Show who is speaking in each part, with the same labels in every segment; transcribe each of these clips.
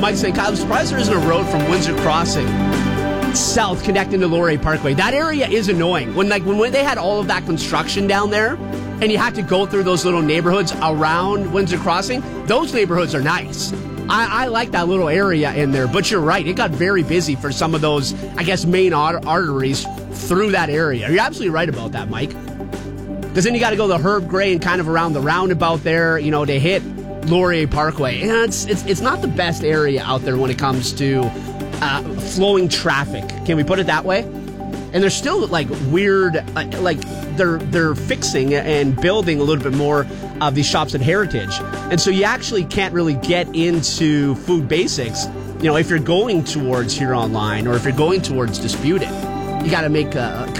Speaker 1: Mike saying, Kyle, I'm surprised there isn't a road from Windsor Crossing south connecting to Laurier Parkway. That area is annoying. When they had all of that construction down there and you had to go through those little neighborhoods around Windsor Crossing, those neighborhoods are nice. I like that little area in there, but you're right. It got very busy for some of those, I guess, main arteries through that area. You're absolutely right about that, Mike. Because then you got to go to Herb Gray and kind of around the roundabout there, to hit Laurier Parkway. And it's not the best area out there when it comes to flowing traffic. Can we put it that way? And they're still weird, they're fixing and building a little bit more of these shops at Heritage. And so you actually can't really get into Food Basics, if you're going towards Huron Line or if you're going towards Disputed. You got to make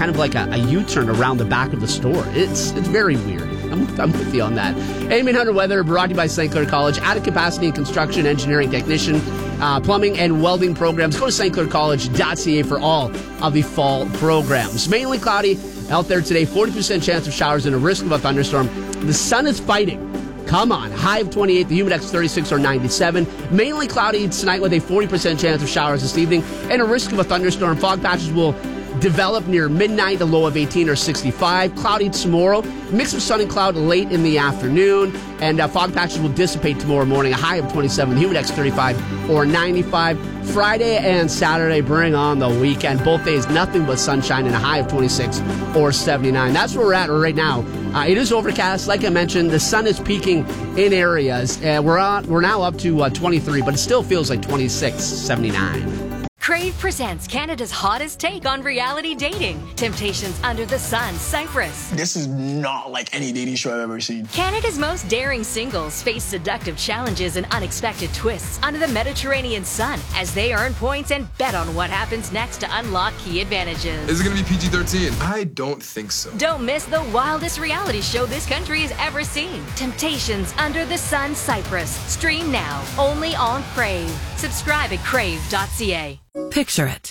Speaker 1: a U-turn around the back of the store. It's very weird. I'm with you on that. Eamon Hunter weather brought to you by St. Clair College. Added capacity in construction, engineering technician, plumbing, and welding programs. Go to stclaircollege.ca for all of the fall programs. Mainly cloudy out there today. 40% chance of showers and a risk of a thunderstorm. The sun is fighting. Come on. High of 28. The humidex 36 or 97. Mainly cloudy tonight with a 40% chance of showers this evening and a risk of a thunderstorm. Fog patches will develop near midnight, a low of 18 or 65. Cloudy tomorrow. Mix of sun and cloud late in the afternoon. And fog patches will dissipate tomorrow morning. A high of 27. The humidex 35 or 95. Friday and Saturday, bring on the weekend. Both days, nothing but sunshine and a high of 26 or 79. That's where we're at right now. It is overcast. Like I mentioned, the sun is peaking in areas. We're now up to 23, but it still feels like 26, 79.
Speaker 2: Crave presents Canada's hottest take on reality dating. Temptations Under the Sun, Cyprus.
Speaker 3: This is not like any dating show I've ever seen.
Speaker 2: Canada's most daring singles face seductive challenges and unexpected twists under the Mediterranean sun as they earn points and bet on what happens next to unlock key advantages.
Speaker 4: Is it going to be PG-13? I don't think so.
Speaker 2: Don't miss the wildest reality show this country has ever seen. Temptations Under the Sun, Cyprus. Stream now, only on Crave. Subscribe at crave.ca.
Speaker 5: Picture it.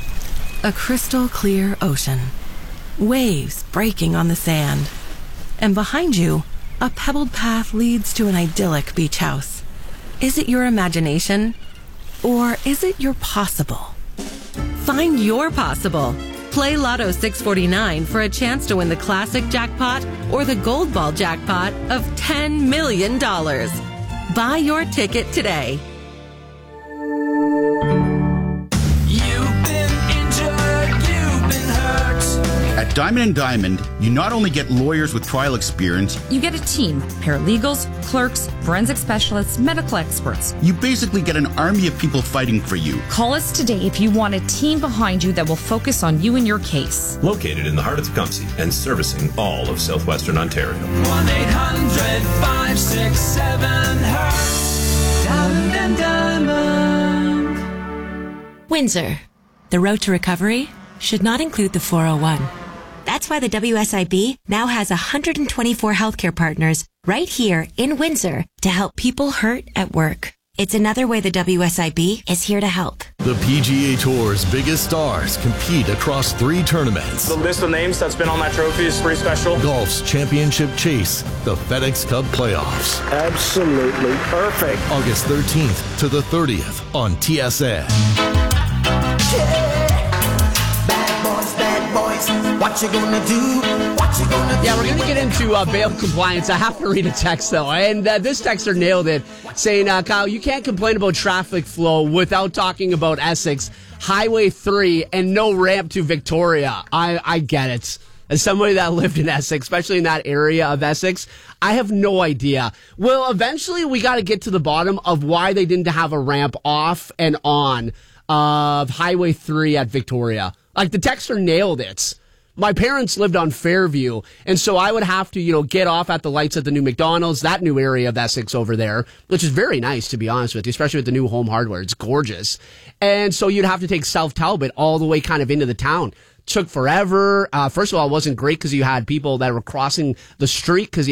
Speaker 5: A crystal clear ocean. Waves breaking on the sand. And behind you, a pebbled path leads to an idyllic beach house. Is it your imagination? Or is it your possible? Find your possible. Play Lotto 649 for a chance to win the classic jackpot or the gold ball jackpot of $10 million. Buy your ticket today.
Speaker 6: At Diamond & Diamond, you not only get lawyers with trial experience,
Speaker 7: you get a team, paralegals, clerks, forensic specialists, medical experts.
Speaker 6: You basically get an army of people fighting for you.
Speaker 7: Call us today if you want a team behind you that will focus on you and your case.
Speaker 8: Located in the heart of Tecumseh and servicing all of southwestern Ontario.
Speaker 9: 1-800-567-HERTZ. Diamond & Diamond.
Speaker 10: Windsor. The road to recovery should not include the 401. That's why the WSIB now has 124 healthcare partners right here in Windsor to help people hurt at work. It's another way the WSIB is here to help.
Speaker 11: The PGA Tour's biggest stars compete across 3 tournaments.
Speaker 12: The list of names that's been on that trophy is pretty special.
Speaker 11: Golf's championship chase, the FedEx Cup playoffs.
Speaker 13: Absolutely perfect.
Speaker 11: August 13th to the 30th on TSN.
Speaker 9: What you gonna do? What you gonna do?
Speaker 1: Yeah, we're gonna get into bail compliance. I have to read a text though, and this texter nailed it, saying, Kyle, you can't complain about traffic flow without talking about Essex, Highway 3, and no ramp to Victoria. I get it. As somebody that lived in Essex, especially in that area of Essex, I have no idea. Well, eventually we got to get to the bottom of why they didn't have a ramp off and on of Highway 3 at Victoria. Like, the texter nailed it. My parents lived on Fairview, and so I would have to, get off at the lights at the new McDonald's, that new area of Essex over there, which is very nice, to be honest with you, especially with the new Home Hardware. It's gorgeous. And so you'd have to take South Talbot all the way kind of into the town. Took forever. First of all, it wasn't great because you had people that were crossing the street because